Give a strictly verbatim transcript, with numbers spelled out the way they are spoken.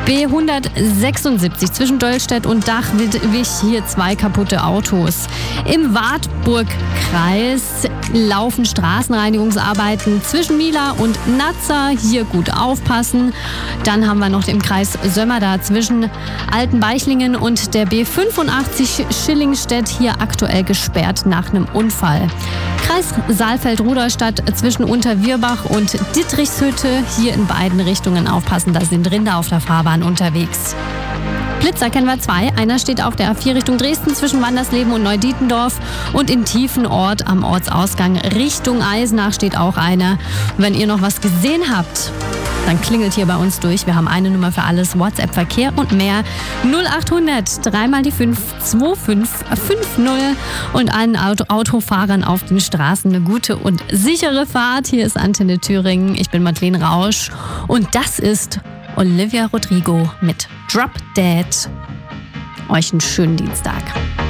B hundertsechsundsiebzig zwischen Döllstedt und Dachwig, hier zwei kaputte Autos. Im Wartburgkreis laufen Straßenreinigungsarbeiten zwischen Mila und Nazza, hier gut aufpassen. Dann haben wir noch im Kreis Sömmerda zwischen Altenbeichlingen und der B fünfundachtzig Schillingstedt, hier aktuell gesperrt nach einem Unfall. Kreis Saalfeld-Ruderstadt zwischen Unterwirbach und Dittrichshütte, hier in beiden Richtungen aufpassen, da sind Rinder auf der Fahrbahn unterwegs. Blitzer kennen wir zwei. Einer steht auf der A vier Richtung Dresden zwischen Wandersleben und Neudietendorf und in Tiefenort am Ortsausgang Richtung Eisenach steht auch einer. Wenn ihr noch was gesehen habt, dann klingelt hier bei uns durch. Wir haben eine Nummer für alles, WhatsApp, Verkehr und mehr. null achthundert, dreimal die fünf, zwei fünf fünf null und allen Auto Autofahrern auf den Straßen eine gute und sichere Fahrt. Hier ist Antenne Thüringen. Ich bin Madeleine Rausch und das ist Olivia Rodrigo mit Drop Dead. Euch einen schönen Dienstag.